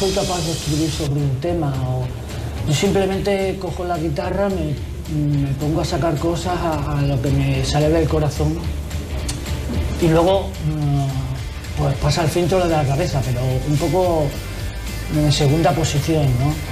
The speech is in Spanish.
soy capaz de escribir sobre un tema. Yo simplemente cojo la guitarra, me pongo a sacar cosas a lo que me sale del corazón y luego pues pasa el filtro de la cabeza, pero un poco en segunda posición, ¿no?